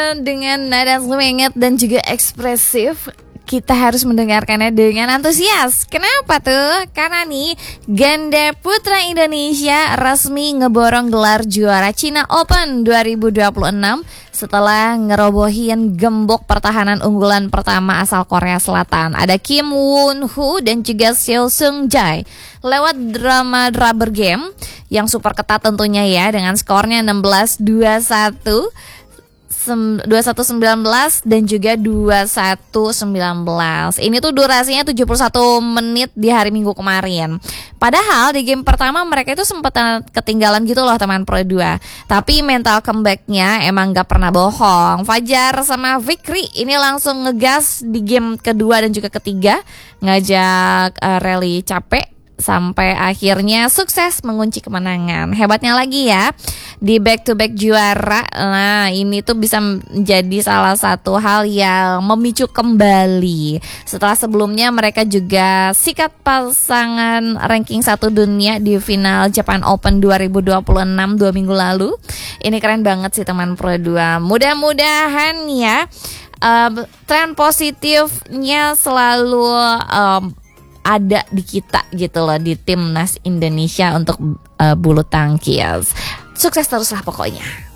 Dengan nada semangat dan juga ekspresif, kita harus mendengarkannya dengan antusias. Kenapa tuh? Karena nih, ganda putra Indonesia resmi ngeborong gelar juara China Open 2026 setelah ngerobohin gembok pertahanan unggulan pertama asal Korea Selatan. Ada Kim Won-ho dan juga Seo Seung-jae lewat drama rubber game yang super ketat tentunya ya, dengan skornya 16-21, 21-19 dan juga 21-19. Ini tuh durasinya 71 menit di hari Minggu kemarin. Padahal di game pertama mereka itu sempat ketinggalan gitu loh teman Pro 2. Tapi mental comebacknya emang gak pernah bohong. Fajar sama Fikri ini langsung ngegas di game kedua dan juga ketiga, ngajak rally capek sampai akhirnya sukses mengunci kemenangan. Hebatnya lagi ya, di back to back juara. Nah, ini tuh bisa menjadi salah satu hal yang memicu kembali. Setelah sebelumnya mereka juga sikat pasangan ranking 1 dunia di final Japan Open 2026 2 minggu lalu. Ini keren banget sih teman Pro 2. Mudah-mudahan ya tren positifnya selalu ada di kita gitu loh, di timnas Indonesia untuk bulu tangkis. Sukses teruslah pokoknya.